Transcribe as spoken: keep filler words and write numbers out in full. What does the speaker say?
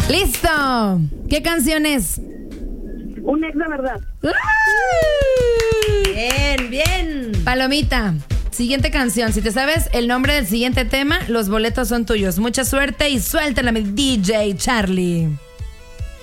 ¡Listo! ¿Qué canción es? Un ex de verdad. Bien, bien. Palomita, siguiente canción. Si te sabes el nombre del siguiente tema, los boletos son tuyos. Mucha suerte y suéltala, mi D J Charlie.